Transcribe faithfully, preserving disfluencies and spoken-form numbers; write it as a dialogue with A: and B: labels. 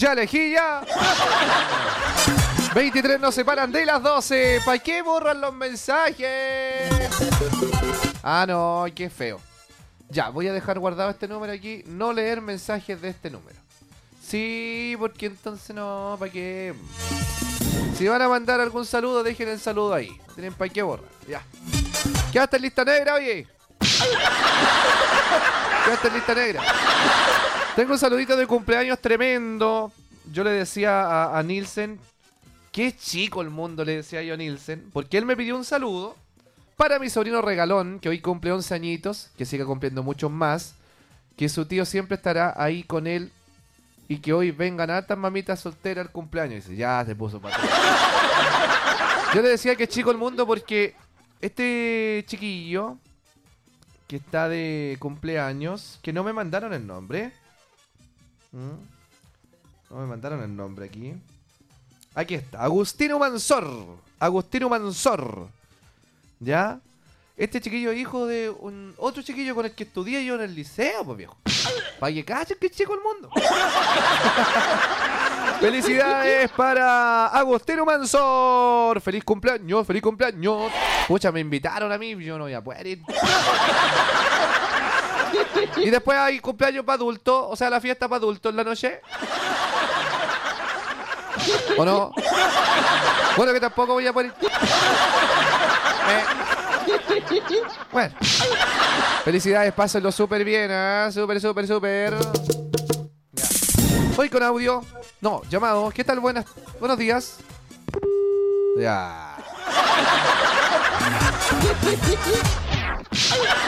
A: Ya elegí ya. veintitrés nos separan de las doce. ¿Para qué borran los mensajes? Ah, no, qué feo. Ya, voy a dejar guardado este número aquí. No leer mensajes de este número. Sí, porque entonces no, ¿para qué? Si van a mandar algún saludo, dejen el saludo ahí. No tienen para qué borrar. Ya. Quedaste en lista negra, oye. Quedaste en lista negra. Tengo un saludito de cumpleaños tremendo. Yo le decía a, a Nielsen, qué chico el mundo, le decía yo a Nielsen, porque él me pidió un saludo para mi sobrino regalón, que hoy cumple once añitos, que siga cumpliendo muchos más, que su tío siempre estará ahí con él y que hoy vengan hartas mamitas solteras al cumpleaños. Y dice, ya se puso para atrás. Yo le decía que chico el mundo porque este chiquillo que está de cumpleaños, que no me mandaron el nombre. ¿Mm? No me mandaron el nombre aquí. Aquí está, Agustino Mansor. Agustino Mansor. ¿Ya? Este chiquillo es hijo de un otro chiquillo con el que estudié yo en el liceo, pues viejo. Para que cachen que chico el mundo. Felicidades para Agustino Mansor. Feliz cumpleaños, feliz cumpleaños. Pucha, me invitaron a mí, yo no voy a poder ir. Y después hay cumpleaños para adultos, o sea, la fiesta para adultos en la noche. ¿O no? Bueno, que tampoco voy a poder ir. Eh. Bueno. Felicidades, pásenlo súper bien, ¿eh? Súper, súper, súper. Ya. Voy con audio. No, llamado. ¿Qué tal? Buenas, buenos días. Ya.